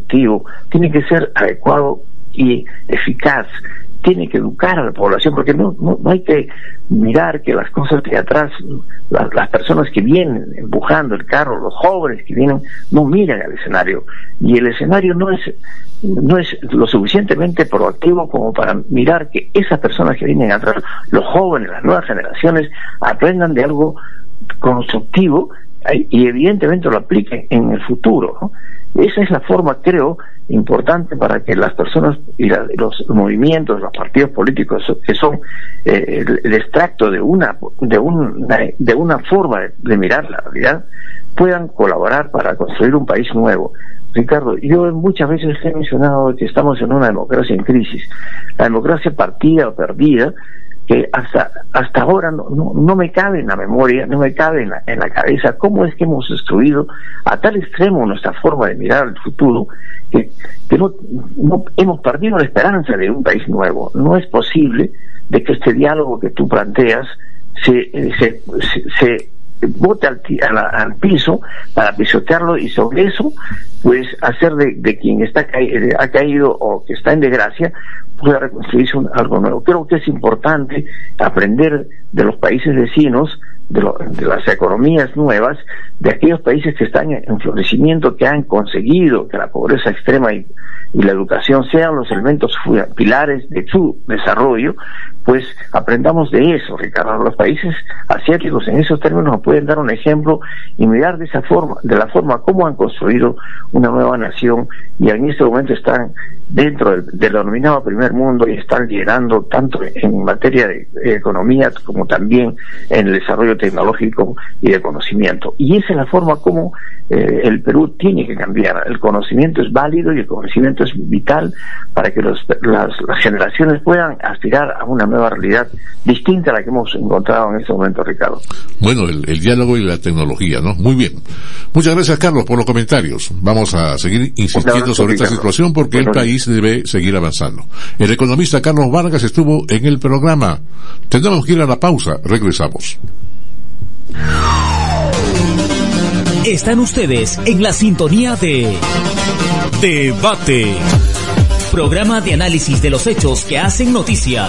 constructivo, tiene que ser adecuado y eficaz. Tiene que educar a la población, porque no hay que mirar que las cosas de atrás, las personas que vienen empujando el carro, los jóvenes que vienen, no miran al escenario, y el escenario no es lo suficientemente proactivo como para mirar que esas personas que vienen atrás, los jóvenes, las nuevas generaciones, aprendan de algo constructivo y evidentemente lo apliquen en el futuro, ¿no? Esa es la forma, creo, importante para que las personas y los movimientos, los partidos políticos que son el extracto de una forma de mirar la realidad, puedan colaborar para construir un país nuevo. Ricardo, yo muchas veces he mencionado que estamos en una democracia en crisis. La democracia partida o perdida, que hasta ahora no me cabe en la memoria, no me cabe en la cabeza cómo es que hemos destruido a tal extremo nuestra forma de mirar al futuro que no hemos perdido la esperanza de un país nuevo. No es posible de que este diálogo que tú planteas se bote al piso para pisotearlo, y sobre eso pues hacer de quien ha caído o que está en desgracia pueda reconstruirse algo nuevo. Creo que es importante aprender de los países vecinos, de las economías nuevas, de aquellos países que están en florecimiento, que han conseguido que la pobreza extrema y la educación sean los elementos pilares de su desarrollo. Pues aprendamos de eso, Ricardo. Los países asiáticos en esos términos nos pueden dar un ejemplo y mirar de la forma como han construido una nueva nación, y en este momento están dentro del denominado primer mundo y están liderando tanto en materia de economía como también en el desarrollo tecnológico y de conocimiento. Y esa es la forma como el Perú tiene que cambiar. El conocimiento es válido y el conocimiento es vital para que las generaciones puedan aspirar a una nueva realidad distinta a la que hemos encontrado en este momento, Ricardo. Bueno, el diálogo y la tecnología, ¿no? Muy bien. Muchas gracias, Carlos, por los comentarios. Vamos a seguir insistiendo sobre esta situación porque el país debe seguir avanzando. El economista Carlos Vargas estuvo en el programa. Tendremos que ir a la pausa. Regresamos. Están ustedes en la sintonía de Debate, programa de análisis de los hechos que hacen noticia.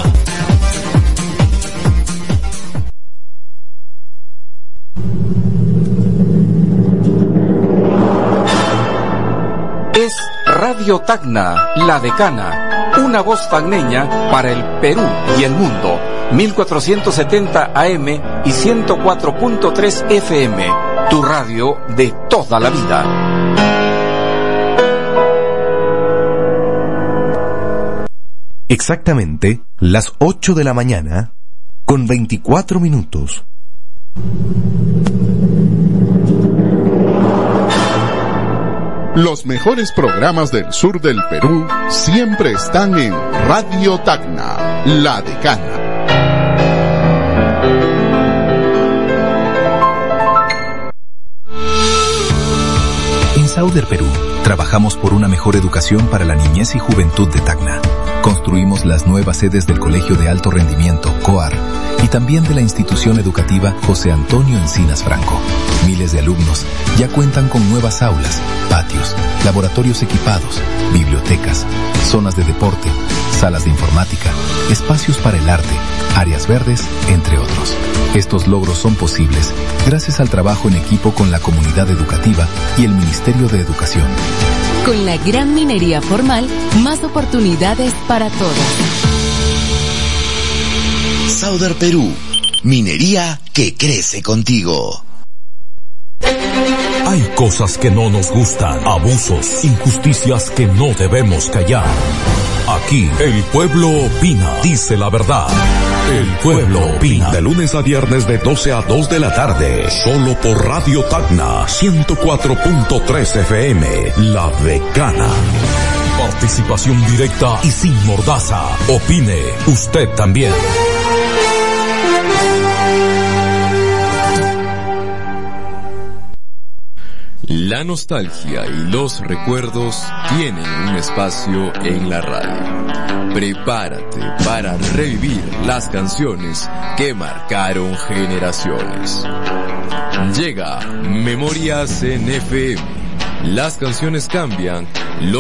Es Radio Tacna, La Decana, una voz tacneña para el Perú y el mundo. 1470 AM y 104.3 FM, tu radio de toda la vida. Exactamente las 8 de la mañana, con 24 minutos. Los mejores programas del sur del Perú siempre están en Radio Tacna, La Decana. En Sauder Perú, trabajamos por una mejor educación para la niñez y juventud de Tacna. Construimos las nuevas sedes del Colegio de Alto Rendimiento, COAR, y también de la institución educativa José Antonio Encinas Franco. Miles de alumnos ya cuentan con nuevas aulas, patios, laboratorios equipados, bibliotecas, zonas de deporte, salas de informática, espacios para el arte, áreas verdes, entre otros. Estos logros son posibles gracias al trabajo en equipo con la comunidad educativa y el Ministerio de Educación. Con la gran minería formal, más oportunidades para todos. Sauder Perú, minería que crece contigo. Hay cosas que no nos gustan, abusos, injusticias que no debemos callar. Aquí, el pueblo opina, dice la verdad. El pueblo opina. De lunes a viernes de 12 a 2 de la tarde. Solo por Radio Tacna, 104.3 FM. La Decana. Participación directa y sin mordaza. Opine usted también. La nostalgia y los recuerdos tienen un espacio en la radio. Prepárate para revivir las canciones que marcaron generaciones. Llega Memorias en FM. Las canciones cambian, los